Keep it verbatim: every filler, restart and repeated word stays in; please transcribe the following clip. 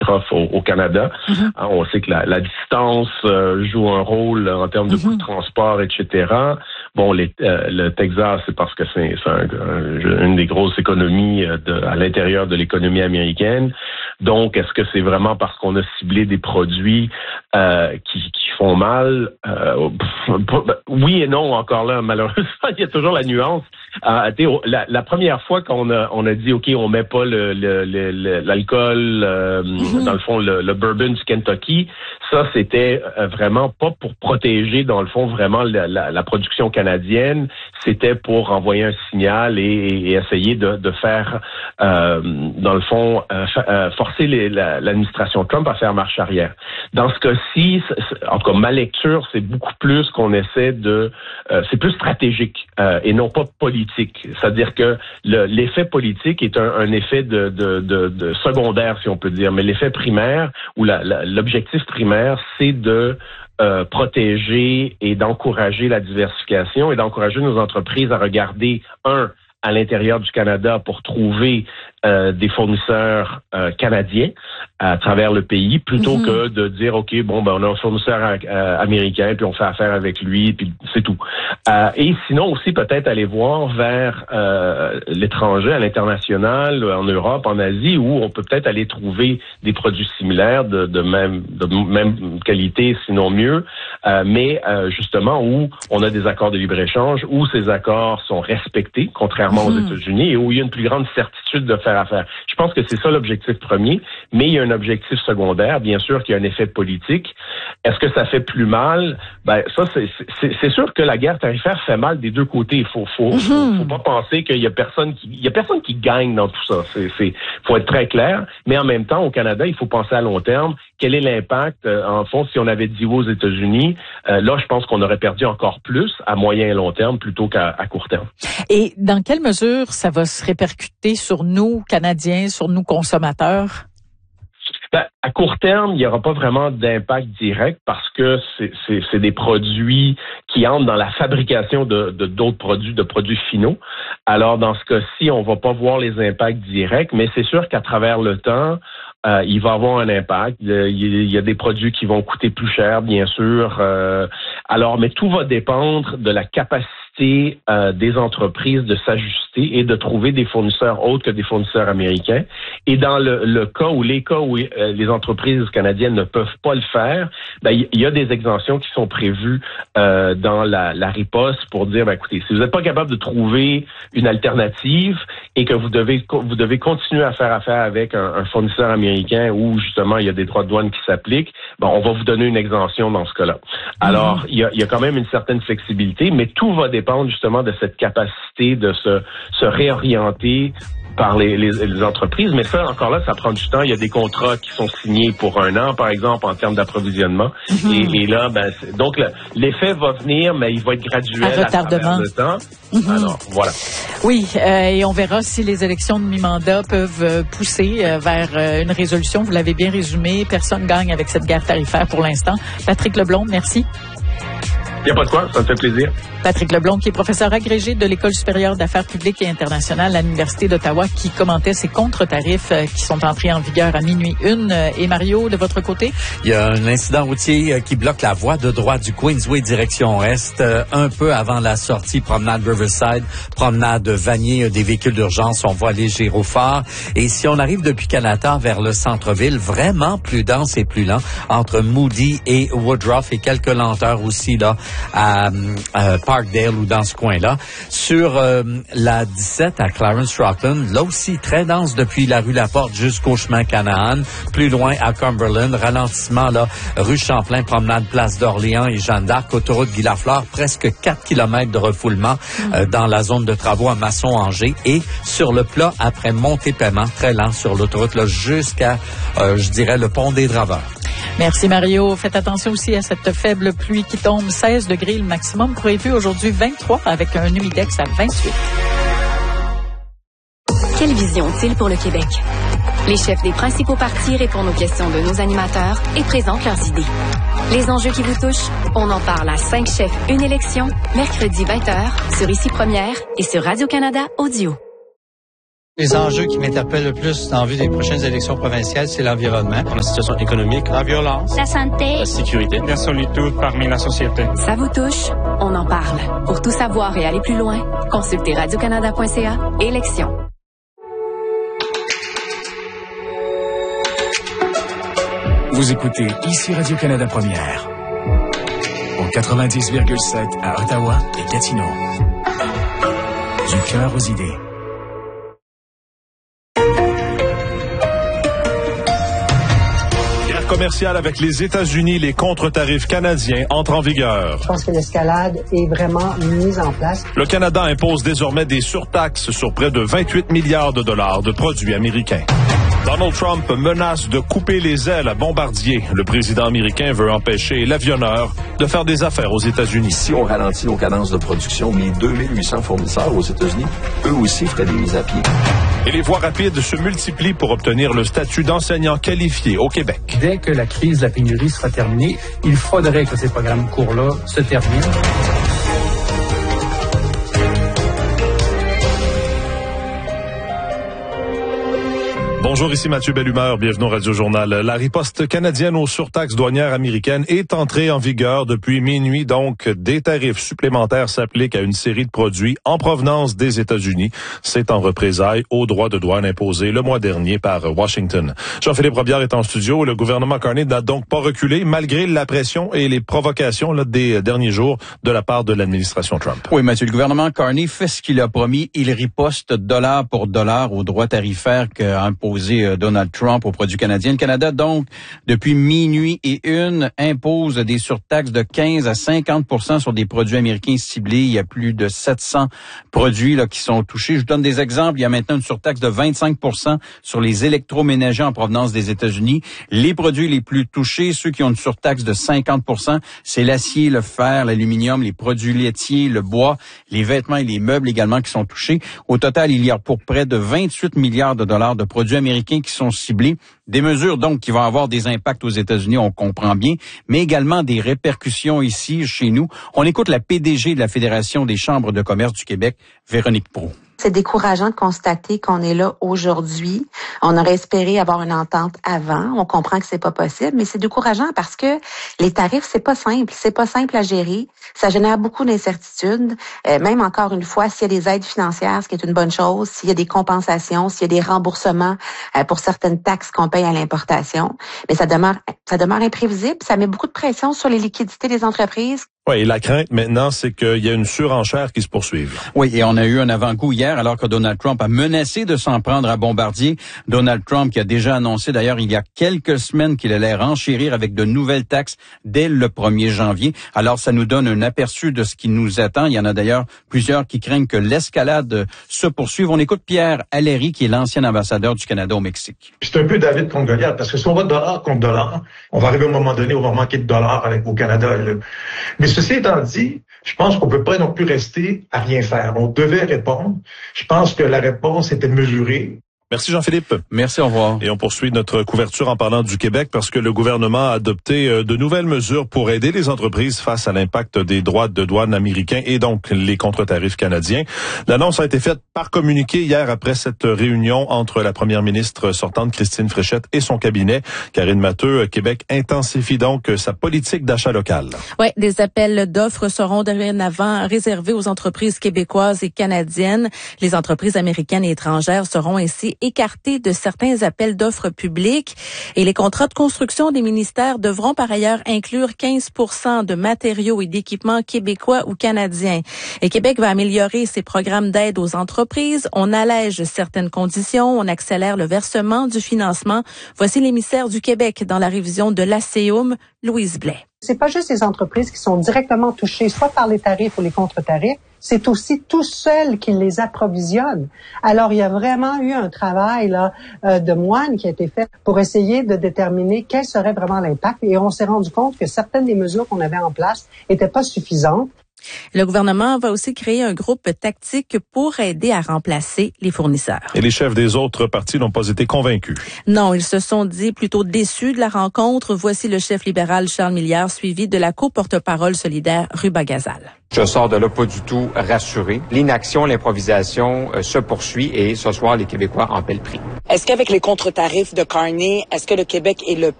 au, au Canada. Mm-hmm. Hein, on sait que la, la distance euh, joue un rôle en termes de mm-hmm. coûts de transport, et cetera. Bon, les, euh, le Texas, c'est parce que c'est, c'est un, un, une des grosses économies de, à l'intérieur de l'économie américaine. Donc, est-ce que c'est vraiment parce qu'on a ciblé des produits euh, qui, qui font mal? Euh, oui et non, encore là, malheureusement, il y a toujours la nuance. Euh, la, la première fois qu'on a, on a dit, OK, on met pas le, le, le, l'alcool, euh, mm-hmm. dans le fond, le, le bourbon du Kentucky, ça, c'était vraiment pas pour protéger, dans le fond, vraiment la, la, la production canadienne. C'était pour envoyer un signal et, et essayer de, de faire, euh, dans le fond, euh, forcer les, la, l'administration Trump à faire marche arrière. Dans ce cas-ci, en tout cas, ma lecture, c'est beaucoup plus qu'on essaie de... Euh, c'est plus stratégique euh, et non pas politique. C'est-à-dire que le, l'effet politique est un, un effet de, de, de, de secondaire, si on peut dire. Mais l'effet primaire, ou la, la, l'objectif primaire, c'est de euh, protéger et d'encourager la diversification et d'encourager nos entreprises à regarder, un, à l'intérieur du Canada pour trouver euh, des fournisseurs euh, canadiens à travers le pays, plutôt mm-hmm. que de dire, OK, bon, ben on a un fournisseur euh, américain, puis on fait affaire avec lui, puis c'est tout. Euh, et sinon aussi peut-être aller voir vers euh, l'étranger, à l'international, en Europe, en Asie, où on peut peut-être aller trouver des produits similaires de, de même de même qualité, sinon mieux, euh, mais euh, justement où on a des accords de libre-échange, où ces accords sont respectés, contrairement mm-hmm. aux États-Unis, et où il y a une plus grande certitude de faire affaire. Je pense que c'est ça l'objectif premier, mais il y a un objectif secondaire, bien sûr qu'il y a un effet politique. Est-ce que ça fait plus mal? Ben ça, c'est, c'est, c'est sûr que la guerre tarifaire fait mal des deux côtés. Il faut, faut, mm-hmm. faut, faut pas penser qu'il y a personne qui, il y a personne qui gagne dans tout ça. C'est, c'est, faut être très clair. Mais en même temps, au Canada, il faut penser à long terme. Quel est l'impact, euh, en fond, si on avait dit aux États-Unis? Euh, là, je pense qu'on aurait perdu encore plus à moyen et long terme plutôt qu'à à court terme. Et dans quelle mesure ça va se répercuter sur nous, Canadiens, sur nous, consommateurs? Ben, à court terme, il n'y aura pas vraiment d'impact direct parce que c'est, c'est, c'est des produits qui entrent dans la fabrication de, de d'autres produits, de produits finaux. Alors, dans ce cas-ci, on va pas voir les impacts directs, mais c'est sûr qu'à travers le temps, Euh, il va avoir un impact. Il y a des produits qui vont coûter plus cher, bien sûr. Euh, alors, mais tout va dépendre de la capacité euh, des entreprises de s'ajuster et de trouver des fournisseurs autres que des fournisseurs américains. Et dans le, le cas où les cas où euh, les entreprises canadiennes ne peuvent pas le faire, ben il y a des exemptions qui sont prévues euh, dans la, la riposte pour dire, ben écoutez, si vous n'êtes pas capable de trouver une alternative et que vous devez vous devez continuer à faire affaire avec un, un fournisseur américain où justement il y a des droits de douane qui s'appliquent, ben on va vous donner une exemption dans ce cas-là. Alors mmh. il y a, il y a quand même une certaine flexibilité, mais tout va dépendre justement de cette capacité de se se réorienter par les, les, les entreprises, mais ça, encore là, ça prend du temps. Il y a des contrats qui sont signés pour un an, par exemple, en termes d'approvisionnement. Mm-hmm. Et, et là, ben, c'est, donc le, l'effet va venir, mais il va être graduel à, à travers le temps. Mm-hmm. Alors, voilà. Oui, euh, et on verra si les élections de mi-mandat peuvent euh, pousser euh, vers euh, une résolution. Vous l'avez bien résumé. Personne gagne avec cette guerre tarifaire pour l'instant. Patrick Leblond, merci. Il n'y a pas de quoi, ça me fait plaisir. Patrick Leblond, qui est professeur agrégé de l'École supérieure d'affaires publiques et internationales à l'Université d'Ottawa, qui commentait ces contre-tarifs euh, qui sont entrés en vigueur à minuit une. Et Mario, de votre côté? Il y a un incident routier qui bloque la voie de droite du Queensway direction Est, euh, un peu avant la sortie promenade Riverside, promenade Vanier, des véhicules d'urgence, on voit les gyrophares. Et si on arrive depuis Canada vers le centre-ville, vraiment plus dense et plus lent entre Moody et Woodruff, et quelques lenteurs aussi là à, à Parkdale ou dans ce coin-là. Sur euh, la dix-sept à Clarence-Rockland, là aussi très dense depuis la rue Laporte jusqu'au chemin Canaan. Plus loin à Cumberland, ralentissement là, rue Champlain, promenade Place d'Orléans et Jeanne d'Arc, autoroute Guy Lafleur, presque quatre kilomètres de refoulement mmh. euh, dans la zone de travaux à Masson-Angers, et sur le plat après Monté-Paiement, très lent sur l'autoroute là, jusqu'à, euh, je dirais, le pont des Draveurs. Merci Mario. Faites attention aussi à cette faible pluie qui tombe. seize degrés le maximum prévu aujourd'hui, vingt-trois avec un humidex à vingt-huit. Quelle vision ont-ils pour le Québec? Les chefs des principaux partis répondent aux questions de nos animateurs et présentent leurs idées. Les enjeux qui vous touchent, on en parle à cinq chefs, une élection, mercredi vingt heures, sur Ici Première et sur Radio-Canada Audio. Les enjeux qui m'interpellent le plus en vue des prochaines élections provinciales, c'est l'environnement, la situation économique, la violence, la santé, la sécurité, la solitude parmi la société. Ça vous touche? On en parle. Pour tout savoir et aller plus loin, consultez radio canada point c a. Élections. Vous écoutez ici Radio-Canada Première au quatre-vingt-dix virgule sept à Ottawa et Gatineau. Du cœur aux idées. Guerre commerciale avec les États-Unis, les contre-tarifs canadiens entrent en vigueur. Je pense que l'escalade est vraiment mise en place. Le Canada impose désormais des surtaxes sur près de vingt-huit milliards de dollars de produits américains. Donald Trump menace de couper les ailes à Bombardier. Le président américain veut empêcher l'avionneur de faire des affaires aux États-Unis. Si on ralentit nos cadences de production, les deux mille huit cents fournisseurs aux États-Unis, eux aussi feraient des mises à pied. Et les voies rapides se multiplient pour obtenir le statut d'enseignant qualifié au Québec. Dès que la crise de la pénurie sera terminée, il faudrait que ces programmes courts-là se terminent. Bonjour, ici Mathieu Bellumeur, bienvenue au Radio-Journal. La riposte canadienne aux surtaxes douanières américaines est entrée en vigueur depuis minuit, donc des tarifs supplémentaires s'appliquent à une série de produits en provenance des États-Unis. C'est en représailles aux droits de douane imposés le mois dernier par Washington. Jean-Philippe Robillard est en studio. Le gouvernement Carney n'a donc pas reculé malgré la pression et les provocations là, des derniers jours de la part de l'administration Trump. Oui, Mathieu, le gouvernement Carney fait ce qu'il a promis. Il riposte dollar pour dollar aux droits tarifaires qu'a imposé Donald Trump aux produits canadiens. Le Canada, donc, depuis minuit et une, impose des surtaxes de quinze à cinquante pour cent sur des produits américains ciblés. Il y a plus de sept cents produits là qui sont touchés. Je vous donne des exemples. Il y a maintenant une surtaxe de vingt-cinq pour cent sur les électroménagers en provenance des États-Unis. Les produits les plus touchés, ceux qui ont une surtaxe de cinquante pour cent, c'est l'acier, le fer, l'aluminium, les produits laitiers, le bois, les vêtements et les meubles également qui sont touchés. Au total, il y a pour près de vingt-huit milliards de dollars de produits américains qui sont ciblés. Des mesures donc qui vont avoir des impacts aux États-Unis, on comprend bien, mais également des répercussions ici, chez nous. On écoute la P D G de la Fédération des chambres de commerce du Québec, Véronique Proulx. C'est décourageant de constater qu'on est là aujourd'hui. On aurait espéré avoir une entente avant. On comprend que c'est pas possible, mais c'est décourageant parce que les tarifs, c'est pas simple. C'est pas simple à gérer. Ça génère beaucoup d'incertitudes. Euh, même encore une fois, s'il y a des aides financières, ce qui est une bonne chose, s'il y a des compensations, s'il y a des remboursements euh, pour certaines taxes qu'on paye à l'importation, mais ça demeure, ça demeure imprévisible. Ça met beaucoup de pression sur les liquidités des entreprises. Oui, et la crainte maintenant, c'est qu'il y a une surenchère qui se poursuive. Oui, et on a eu un avant-goût hier, alors que Donald Trump a menacé de s'en prendre à Bombardier. Donald Trump qui a déjà annoncé d'ailleurs il y a quelques semaines qu'il allait renchérir avec de nouvelles taxes dès le premier janvier. Alors ça nous donne un aperçu de ce qui nous attend. Il y en a d'ailleurs plusieurs qui craignent que l'escalade se poursuive. On écoute Pierre Alléry, qui est l'ancien ambassadeur du Canada au Mexique. C'est un peu David contre Goliath, parce que si on va dollar contre dollar, on va arriver à un moment donné où on va manquer de dollars avec au Canada. Là. Mais ceci étant dit, je pense qu'on peut pas non plus rester à rien faire. On devait répondre. Je pense que la réponse était mesurée. Merci Jean-Philippe. Merci, au revoir. Et on poursuit notre couverture en parlant du Québec parce que le gouvernement a adopté de nouvelles mesures pour aider les entreprises face à l'impact des droits de douane américains et donc les contre-tarifs canadiens. L'annonce a été faite par communiqué hier après cette réunion entre la première ministre sortante Christine Fréchette et son cabinet. Karine Matheux, Québec intensifie donc sa politique d'achat local. Oui, des appels d'offres seront dorénavant réservés aux entreprises québécoises et canadiennes. Les entreprises américaines et étrangères seront ainsi écartés de certains appels d'offres publics et les contrats de construction des ministères devront par ailleurs inclure quinze pour cent de matériaux et d'équipements québécois ou canadiens. Et Québec va améliorer ses programmes d'aide aux entreprises. On allège certaines conditions, on accélère le versement du financement. Voici l'émissaire du Québec dans la révision de l'A C E U M, Louise Blais. C'est pas juste les entreprises qui sont directement touchées, soit par les tarifs ou les contre-tarifs, c'est aussi tous ceux qui les approvisionnent. Alors, il y a vraiment eu un travail là euh, de moine qui a été fait pour essayer de déterminer quel serait vraiment l'impact. Et on s'est rendu compte que certaines des mesures qu'on avait en place étaient pas suffisantes. Le gouvernement va aussi créer un groupe tactique pour aider à remplacer les fournisseurs. Et les chefs des autres partis n'ont pas été convaincus. Non, ils se sont dit plutôt déçus de la rencontre. Voici le chef libéral Charles Milliard, suivi de la co-porte-parole solidaire Ruba Gazal. Je sors de là pas du tout rassuré. L'inaction, l'improvisation euh, se poursuit et ce soir, les Québécois en paient le prix. Est-ce qu'avec les contre-tarifs de Carney, est-ce que le Québec est le